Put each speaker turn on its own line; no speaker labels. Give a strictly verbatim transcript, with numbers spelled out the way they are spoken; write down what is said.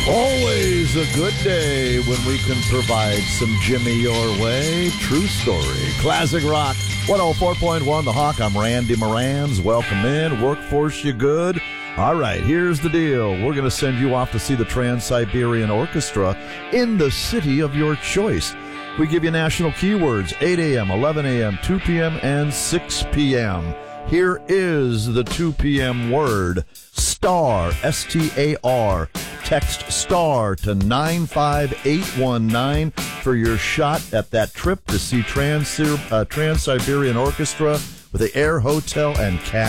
Always a good day when we can provide some Jimmy your way. True story. Classic Rock one oh four point one The Hawk. I'm Randy Morans. Welcome in. Workforce you good? All right, here's the deal. We're going to send you off to see the Trans-Siberian Orchestra in the city of your choice. We give you national keywords, eight a.m., eleven a.m., two p.m., and six p.m. Here is the two p.m. word, STAR, S T A R. Text STAR to nine five eight one nine for your shot at that trip to see Trans uh, Trans-Siberian Orchestra with the air, hotel, and cash.